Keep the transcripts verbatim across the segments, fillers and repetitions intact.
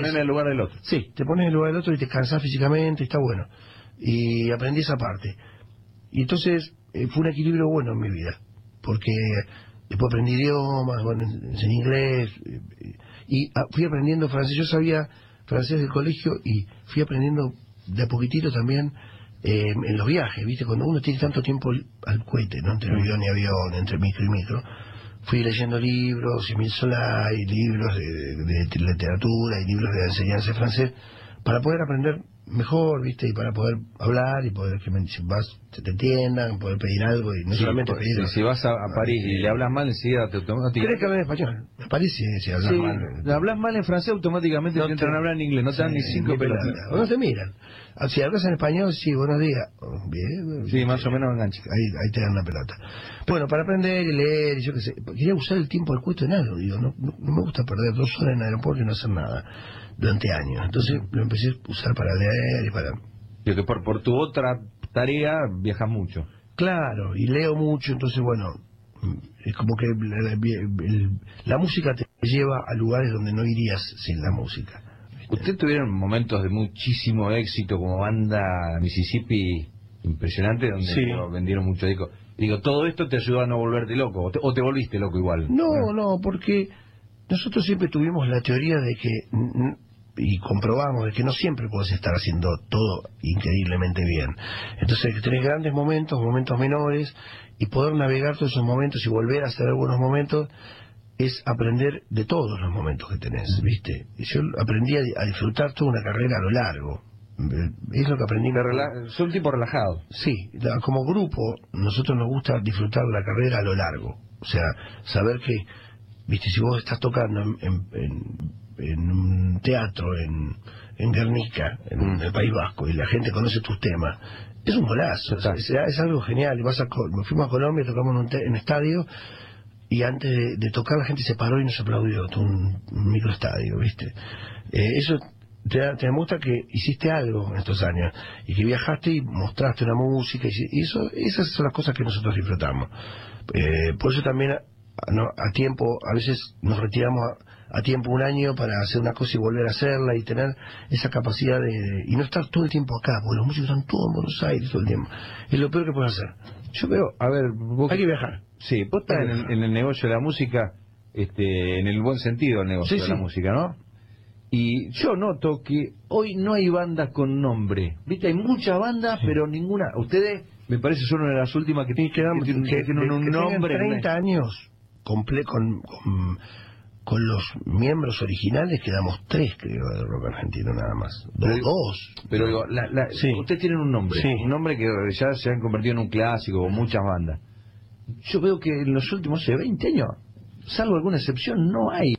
pones en el lugar del otro. Sí, te pones en el lugar del otro y te cansás físicamente, está bueno. Y aprendí esa parte. Y entonces eh, fue un equilibrio bueno en mi vida, porque después aprendí idiomas, bueno, enseñé inglés, eh, y ah, fui aprendiendo francés. Yo sabía francés del colegio y fui aprendiendo de a poquitito también eh, en los viajes, ¿viste? Cuando uno tiene tanto tiempo al cohete, ¿no? Entre avión y avión, entre micro y micro, fui leyendo libros, Emile Zola, y libros de, de, de literatura y libros de enseñanza de francés, para poder aprender mejor, ¿viste? Y para poder hablar y poder que me, si vas, te, te entiendan, poder pedir algo y no sí, solamente pues, pedir. Si, si vas a, a París y le hablas mal, enseguida te automáticamente. ¿Querés que hable en español? Me parece si hablas sí, mal. Le hablas mal en francés, automáticamente no te entran te, a hablar en inglés, no te dan sí, ni cinco pelotas. O no te miran. Si hablas en español, sí, buenos días. Oh, bien. Sí, más o menos engancha. Ahí, ahí te dan la pelota. Bueno, para aprender y leer, y yo qué sé, quería usar el tiempo del cuento en algo, digo, no, no, no me gusta perder dos horas en el aeropuerto y no hacer nada durante años. Entonces lo empecé a usar para leer y para... Yo que por, por tu otra tarea viajas mucho. Claro, y leo mucho, entonces bueno, es como que la, la, el, la música te lleva a lugares donde no irías sin la música. Usted tuvieron momentos de muchísimo éxito como banda Mississippi impresionante, donde sí. vendieron muchos discos. Digo, ¿todo esto te ayudó a no volverte loco? ¿O te, o te volviste loco igual? No, ¿no? no, porque nosotros siempre tuvimos la teoría de que, y comprobamos, de que no siempre puedes estar haciendo todo increíblemente bien. Entonces, que tenés grandes momentos, momentos menores, y poder navegar todos esos momentos y volver a hacer algunos momentos, es aprender de todos los momentos que tenés, ¿viste? Y yo aprendí a, a disfrutar toda una carrera a lo largo. Es lo que aprendí. Soy un tipo relajado. Sí, la, como grupo, nosotros nos gusta disfrutar la carrera a lo largo. O sea, saber que, ¿viste? Si vos estás tocando en, en, en, en un teatro en, en Guernica, en, mm. en el País Vasco, y la gente conoce tus temas, es un golazo. O sea, es, es algo genial. Y vas a, fuimos a Colombia, tocamos en un, te, en un estadio, y antes de, de tocar la gente se paró y nos aplaudió, todo un, un microestadio, ¿viste? Eh, eso te, te demuestra que hiciste algo en estos años, y que viajaste y mostraste una música, y, y eso, esas son las cosas que nosotros disfrutamos. Eh, por eso también a, no, a tiempo, a veces nos retiramos a, a tiempo un año para hacer una cosa y volver a hacerla, y tener esa capacidad de, de y no estar todo el tiempo acá, porque los músicos están todos en Buenos Aires todo el tiempo. Es lo peor que puedes hacer. Yo veo, a ver, vos... hay que viajar. Sí, vos estás en el, en el negocio de la música, este, en el buen sentido el negocio sí, de sí. la música, ¿no? Y yo noto que hoy no hay bandas con nombre. ¿Viste? Hay muchas bandas, sí. pero ninguna. Ustedes, me parece, son una de las últimas que, sí, quedamos, que, que, que tienen un que nombre. treinta años comple con, con, con los miembros originales, quedamos tres, creo, del rock argentino nada más. Dos. Pero, dos. pero digo, la, la, sí. ustedes tienen un nombre. Sí. Un nombre que ya se han convertido en un clásico, con muchas bandas. Yo veo que en los últimos veinte años, salvo alguna excepción, no hay.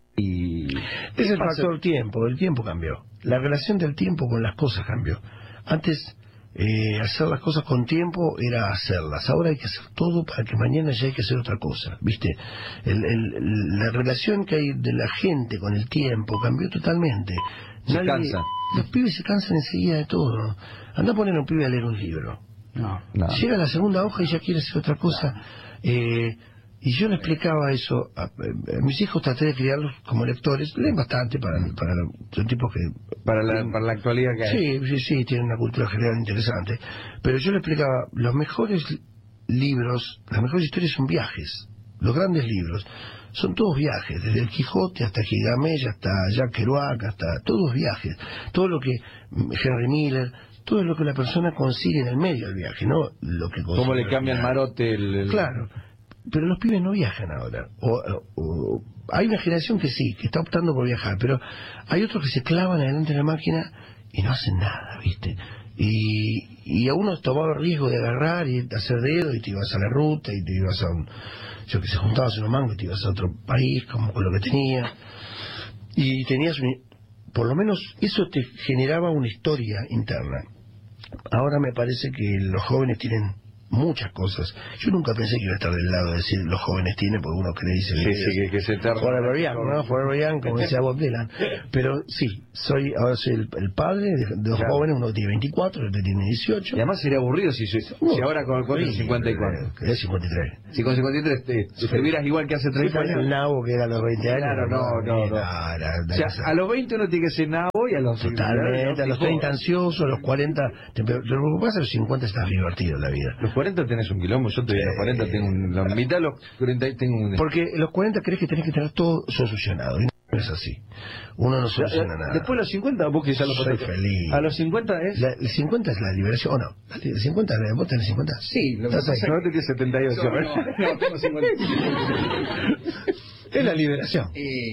Es el factor tiempo, el tiempo cambió. La relación del tiempo con las cosas cambió. Antes, eh, hacer las cosas con tiempo era hacerlas. Ahora hay que hacer todo para que mañana ya hay que hacer otra cosa, ¿viste? El, el, la relación que hay de la gente con el tiempo cambió totalmente. Se Nadie, cansa. Los pibes se cansan enseguida de todo. Anda a poner a un pibe a leer un libro. No, no. Llega a la segunda hoja y ya quiere hacer otra cosa. Eh, y yo le explicaba eso a, a, a mis hijos, traté de criarlos como lectores. Leen bastante, para, para son tipos que... Para la, para la actualidad que hay. Sí, sí, sí, tienen una cultura general interesante. Pero yo le explicaba, los mejores libros, las mejores historias son viajes. Los grandes libros son todos viajes, desde el Quijote hasta Gigamella, hasta Jack Kerouac, hasta todos viajes. Todo lo que Henry Miller... todo es lo que la persona consigue en el medio del viaje, no lo que consigue. ¿Cómo le cambia el marote? El, el... Claro, pero los pibes no viajan ahora. O, o, o, hay una generación que sí, que está optando por viajar, pero hay otros que se clavan adelante de la máquina y no hacen nada, ¿viste? Y, y a uno tomaba el riesgo de agarrar y de hacer dedo, y te ibas a la ruta, y te ibas a un... yo que se juntabas unos mangos y te ibas a otro país, como con lo que tenías. Y tenías un... por lo menos eso te generaba una historia interna. Ahora me parece que los jóvenes tienen muchas cosas. Yo nunca pensé que iba a estar del lado de decir los jóvenes tienen, porque uno cree dice sí, sí, que, que se tarda. Forever Young, ¿no? Forever Young, como decía Bob Dylan. Pero sí, soy ahora soy el, el padre de, de dos claro. jóvenes, uno tiene veinticuatro, otro tiene dieciocho. Y además sería aburrido si, si, si ahora con el sí, cincuenta y cuatro. Es cincuenta y tres. Si con cincuenta y tres te, te estuvieras igual que hace treinta años. El nabo que era a los veinte años. Claro, no, no, no. Era, era, o sea, a los veinte uno tiene que ser nabo y a los totalmente, a los treinta ansioso, a los cuarenta, te, lo que pasa a los cincuenta estás divertido en la vida. Los cuarenta tenés un quilombo, yo te, eh, a los cuarenta tengo un, la mitad de los cuarenta tengo un... Porque los cuarenta crees que tenés que tener todo solucionado, y no es así. Uno no soluciona nada. Después de los cincuenta, vos que ya lo Soy feliz. A los cincuenta es... La, el cincuenta es la liberación, ¿o no? ¿El cincuenta, vos tenés cincuenta? Sí, lo que pasa es que... No, tenés setenta y ocho. No, no, no, tengo cincuenta. Es la liberación.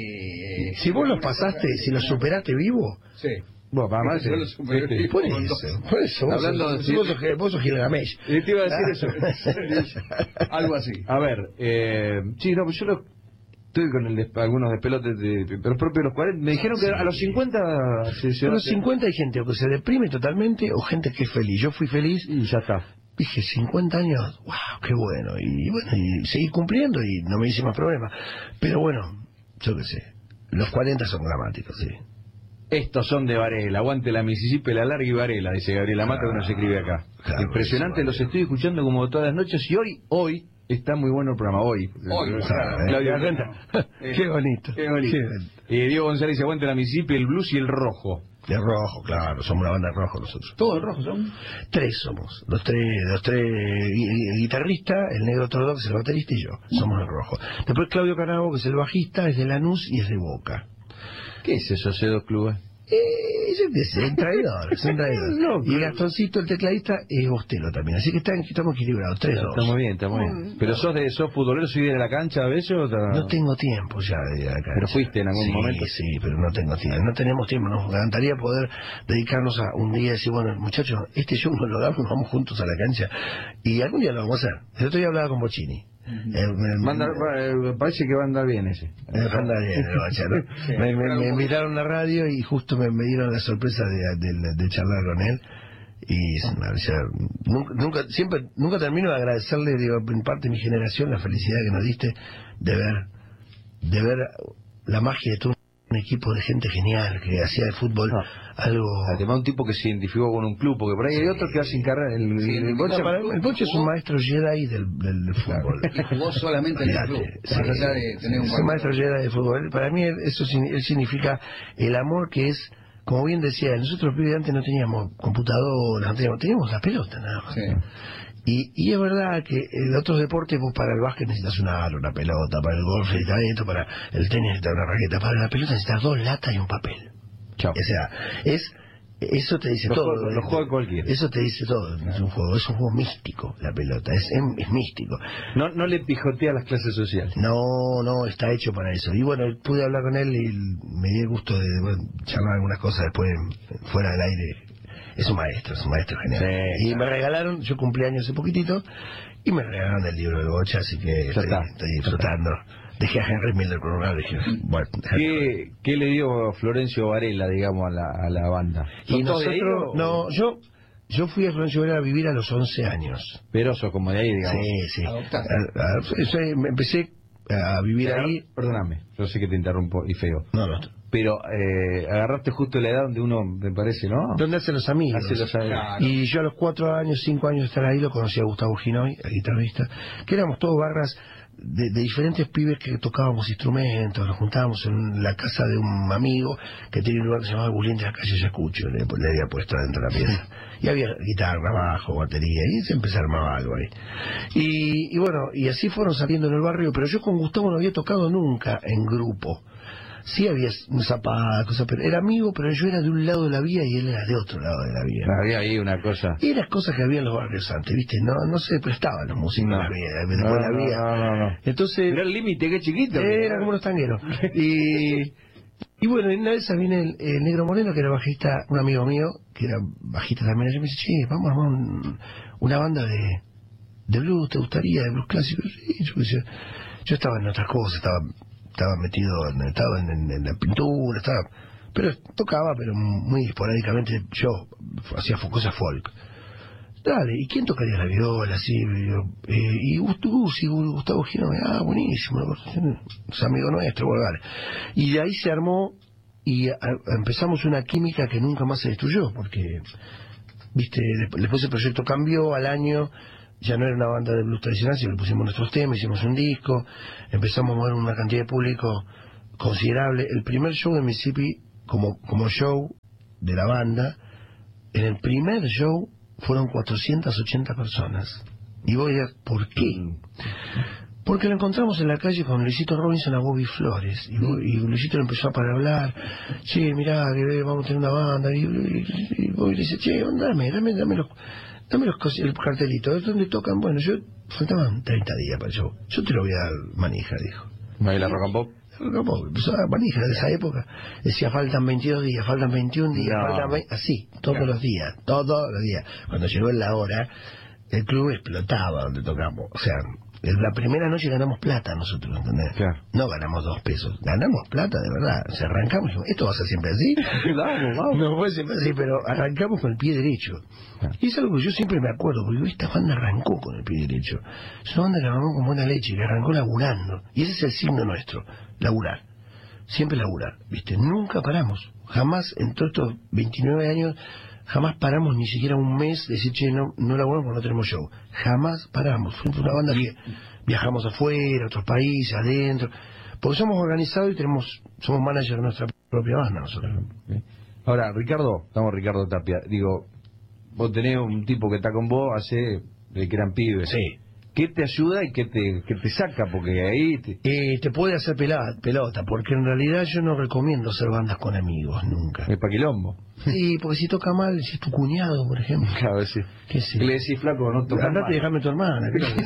Eh, si vos los pasaste, si los superaste vivo... Sí. Bueno, para más, sí, sí, por eso, por eso, vos hablando sos, de, vos, sos, vos sos Gilgamesh. Te iba a decir ah. eso. Algo así. A ver, eh, sí, no, yo lo, estoy con el de, algunos despelotes de, de, pero propio de los cuarenta. Me dijeron que a los cincuenta... Se, se a los cincuenta hay gente o que se deprime totalmente o gente que es feliz. Yo fui feliz y ya está. Dije, cincuenta años, wow, qué bueno. Y bueno, y seguí cumpliendo y no me hice más problemas. Pero bueno, yo qué sé, los cuarenta son dramáticos, sí. Estos son de Varela, aguante la Mississippi, la larga y Varela, dice Gabriela Mata, que nos escribe acá. Claro, impresionante, los estoy escuchando como todas las noches y hoy, hoy, está muy bueno el programa, hoy. Hoy, Claudia Renta. Qué bonito. Qué bonito. Eh, Diego González dice, aguante la Mississippi, el blues y el rojo. De rojo, claro, somos una banda de rojo nosotros. ¿Todos de rojo son? Tres somos, los tres, los tres guitarristas, el negro ortodoxo, el baterista y yo, somos el rojo. Después Claudio Carago, que es el bajista, es de Lanús y es de Boca. ¿Qué es eso, esos dos clubes? Eh, yo qué sé, un traidor, es un traidor. No, y Gastoncito, el tecladista, es bostero también, así que están, estamos equilibrados, tres, dos. Está muy bien, está muy bien. ¿Pero sos de sos futbolero, soy de la cancha a veces o te... No tengo tiempo ya de ir a la cancha. ¿Pero fuiste en algún sí, momento? Sí, pero no tengo tiempo, no tenemos tiempo, nos encantaría poder dedicarnos a un día y decir, bueno, muchachos, este show nos lo damos, nos vamos juntos a la cancha, y algún día lo vamos a hacer. El otro día hablaba con Bocini. Uh-huh. eh, me, Manda, eh, parece que va a andar bien ese. Eh, va a andar bien, ¿no? Sí, me, me, me invitaron a la radio y justo me, me dieron la sorpresa de, de, de charlar con él. Y o sea, nunca, nunca, siempre, nunca termino de agradecerle, digo, en parte de mi generación, la felicidad que nos diste de ver, de ver la magia de todo un equipo de gente genial que hacía de fútbol no. algo... Además un tipo que se identificó con un club, porque por ahí sí. hay otros que hacen carrera... El, sí, el, Bocha, no, el Bocha es un maestro Jedi del, del, del fútbol. Y jugó solamente en el club, sí, más allá de tener un... Es un maestro Jedi del fútbol. Para mí eso él significa el amor que es, como bien decía, nosotros los antes no teníamos computadoras, no teníamos, teníamos la pelota nada más. Sí. Y, y es verdad que en otros deportes vos para el básquet necesitas una aro, una pelota, para el golf necesitas esto, para el tenis necesitas una raqueta, para la pelota necesitas dos latas y un papel. Chao. O sea, es eso te dice lo todo. Juego, lo juega cualquiera. Eso te dice todo. Claro. Es un juego, es un juego místico la pelota, es, es, es místico. No, no le pijotea a las clases sociales. No, no, está hecho para eso. Y bueno, pude hablar con él y me di el gusto de bueno, charlar algunas cosas después fuera del aire. Es un maestro, es un maestro genial. Sí, y me regalaron, yo cumplí años hace poquitito, y me regalaron el libro de Bocha, así que estoy, estoy disfrutando. Dejé a Henry Miller por un lado, dije, bueno. ¿Qué, ¿Qué le dio Florencio Varela, digamos, a la, a la banda? Y nosotros, no, yo yo fui a Florencio Varela a vivir a los once años. Pero sos como de ahí, digamos. Sí, sí. A, a, a, empecé a vivir Pero, ahí. Perdóname, yo sé que te interrumpo y feo. No, no. Pero eh, agarraste justo la edad donde uno, me parece, ¿no? Donde hacen los amigos. Hace los amigos. Claro. Y yo a los cuatro años, cinco años de estar ahí, lo conocí a Gustavo Ginoy, el guitarrista, que éramos todos barras de, de diferentes pibes que tocábamos instrumentos, nos juntábamos en la casa de un amigo que tenía un lugar que se llamaba Bulín de la calle Yacucho, le, le había puesto adentro de la pieza. Y había guitarra, bajo, batería, y se empezó a armar algo ahí. Y, y bueno, y así fueron saliendo en el barrio, pero yo con Gustavo no había tocado nunca en grupo. Sí había un zapato, cosa, pero era amigo, pero yo era de un lado de la vía y él era de otro lado de la vía. Había ahí una cosa. Y las cosas que había en los barrios antes, ¿viste? No no se prestaban los músicos no. a la vía, de no, la vía. No, no, no. Entonces, era el límite, qué chiquito. Era como los tangueros. y, y bueno, en una de esas viene el, el Negro Moreno, que era bajista, un amigo mío, que era bajista también. Y me dice, che, vamos a armar un, una banda de, de blues, ¿te gustaría? De blues clásicos. Y yo decía, yo estaba en otras cosas, estaba... estaba metido, estaba en, en, en la pintura, estaba, pero tocaba, pero muy esporádicamente, yo hacía cosas folk. dale, ¿y quién tocaría la viola? Así, eh, y Gustavo, sí, Gustavo Girón, ah, buenísimo, es amigo nuestro, bueno, dale. Y de ahí se armó y a, a, empezamos una química que nunca más se destruyó, porque, viste, después el proyecto cambió al año, ya no era una banda de blues tradicional, sino que pusimos nuestros temas, hicimos un disco, empezamos a mover una cantidad de público considerable. El primer show de Mississippi, como, como show de la banda, en el primer show fueron cuatrocientas ochenta personas. Y voy a... ¿por qué? Porque lo encontramos en la calle con Luisito Robinson a Bobby Flores. Y, Bobby, y Luisito le empezó a para hablar. Che, mirá, que vamos a tener una banda. Y, y, y Bobby le dice, che, dame, dame, dame los... Dame los cos el cartelito, ¿dónde tocan? Bueno, yo... faltaban treinta días para el show. Yo te lo voy a dar manija, dijo. ¿Baila rock and pop? Rock and pop. Empezó a dar manija de esa época. Decía, faltan veintidós días, faltan veintiún días, no. faltan veinte... Así, todos claro. los días, todos los días. Cuando llegó la hora, el club explotaba donde tocamos. O sea, en la primera noche ganamos plata nosotros, ¿entendés? Claro. No ganamos dos pesos, ganamos plata de verdad. O sea, arrancamos y dijimos, ¿esto va a ser siempre así? vamos, vamos. No fue siempre así, pero arrancamos con el pie derecho. Claro. Y es algo que yo siempre me acuerdo, porque esta banda arrancó con el pie derecho. Es una banda que arrancó con buena leche, que arrancó laburando. Y ese es el signo nuestro, laburar. Siempre laburar, ¿viste? Nunca paramos. Jamás, en todos estos veintinueve años, jamás paramos ni siquiera un mes de decir, che, no, no laburamos porque no tenemos show. Jamás paramos. Fuimos una banda que viajamos afuera, a otros países, adentro. Porque somos organizados y tenemos somos managers de nuestra propia banda nosotros. Ahora, Ricardo, estamos Ricardo Tapia. Digo, vos tenés un tipo que está con vos hace de que eran pibes. Sí. ¿Qué te ayuda y qué te, qué te saca? Porque ahí... Te... Eh, te puede hacer pelota, pelota, porque en realidad yo no recomiendo hacer bandas con amigos, nunca. Es pa' quilombo. Sí, porque si toca mal, si es tu cuñado, por ejemplo. Claro, sí. ¿Qué sé? Le decís, flaco, no toca Andate y dejame a tu hermana.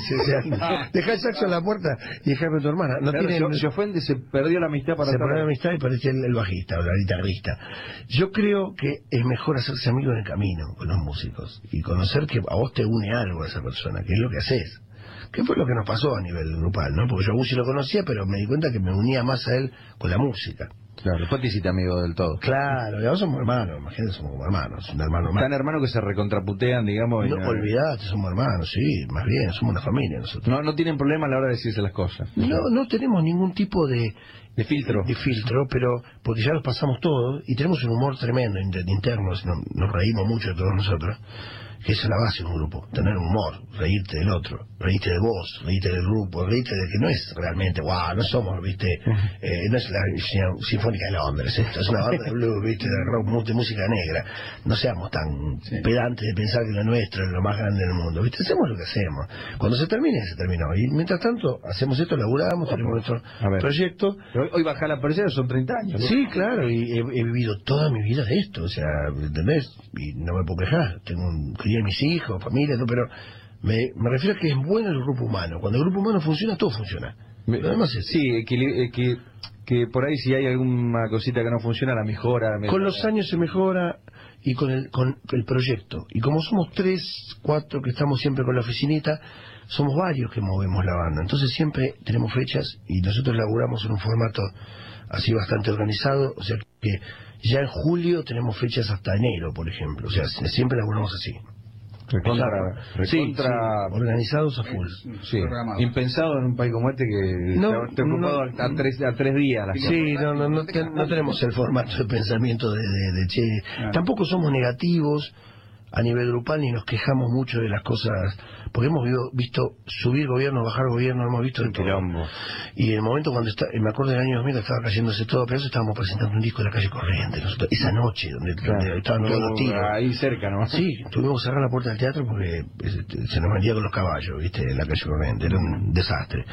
Dejá el saxo en la puerta y dejame a tu hermana. No claro, tiene... se, se ofende, se perdió la amistad para... Se perdió la amistad y parecía el, el bajista o la guitarrista. Yo creo que es mejor hacerse amigo en el camino con los músicos y conocer que a vos te une algo a esa persona, que es lo que haces. ¿Qué fue lo que nos pasó a nivel grupal, no? Porque yo a Gucci lo conocía, pero me di cuenta que me unía más a él con la música. Claro, después te hiciste amigo del todo. Claro, y ahora somos hermanos, imagínate, somos como hermanos, un hermano más. Tan hermanos que se recontraputean, digamos. No, y no olvidate, somos hermanos, sí, más bien, somos una familia nosotros. No, no tienen problema a la hora de decirse las cosas. No, no tenemos ningún tipo de... De filtro. De, de filtro, pero porque ya los pasamos todos y tenemos un humor tremendo interno, nos, nos reímos mucho de todos nosotros. Que esa es la base de un grupo, tener humor, reírte del otro, reírte de vos, reírte del grupo, reírte de que no es realmente, wow, no somos, viste, eh, no es la Sinfónica de Londres, esto es una banda de blues, viste, de rock, de música negra, no seamos tan sí. pedantes de pensar que lo nuestro es lo más grande del mundo, viste, hacemos lo que hacemos, cuando se termine, se terminó, y mientras tanto, hacemos esto, laburamos, tenemos nuestro proyecto. Hoy, hoy bajar la persiana son treinta años. ¿No? Sí, claro, y he, he vivido toda mi vida de esto, o sea, ¿entendés? Y no me puedo quejar, tengo un de mis hijos, familia, no, pero me, me refiero a que es bueno el grupo humano. Cuando el grupo humano funciona, todo funciona. Me, Además es, sí, que, que, que por ahí si hay alguna cosita que no funciona, la mejora. Me... Con los años se mejora y con el, con el proyecto. Y como somos tres, cuatro que estamos siempre con la oficinita, somos varios que movemos la banda. Entonces siempre tenemos fechas y nosotros laburamos en un formato así bastante organizado. O sea que ya en julio tenemos fechas hasta enero, por ejemplo. O sea, siempre laburamos así. Recontra, recontra sí, sí, organizados a full. Sí, impensado en un país como este que no, te ocupado no, a, tres, a tres días. La sí, no, no, no, te, no tenemos el formato de pensamiento de, de, de che. Ah. Tampoco somos negativos a nivel grupal ni nos quejamos mucho de las cosas, porque hemos visto, visto subir gobierno, bajar gobierno, hemos visto el quilombo. Y en el momento cuando está, me acuerdo del año dos mil que estaba cayéndose todo, pero eso estábamos presentando un disco de la calle Corrientes, nosotros, esa noche, donde, claro, donde estaban todos los tiros. Ahí cerca, ¿no? Sí, tuvimos que cerrar la puerta del teatro porque se nos vendía con los caballos, viste, en la calle Corrientes, era un desastre.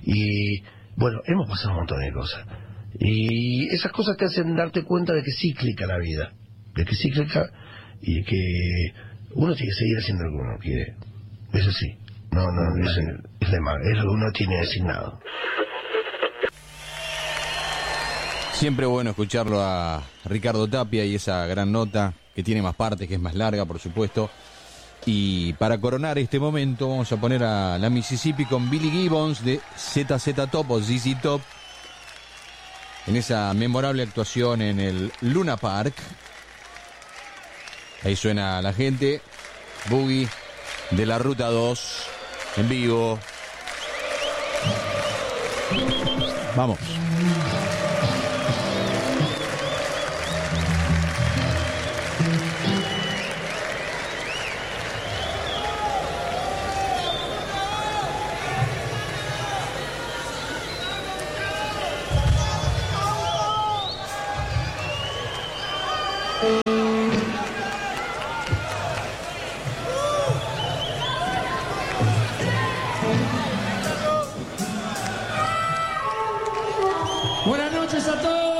Y bueno, hemos pasado un montón de cosas. Y esas cosas te hacen darte cuenta de que es cíclica la vida, de que es cíclica y que uno tiene que seguir haciendo lo que uno quiere. Eso sí, no, no, es, es, de mal, es lo que uno tiene designado. Siempre bueno escucharlo a Ricardo Tapia y esa gran nota que tiene más partes, que es más larga, por supuesto. Y para coronar este momento vamos a poner a la Mississippi con Billy Gibbons de Z Z Top o Z Z Top en esa memorable actuación en el Luna Park. Ahí suena la gente, Boogie, de la Ruta dos en vivo. Vamos. Buenas noches a todos.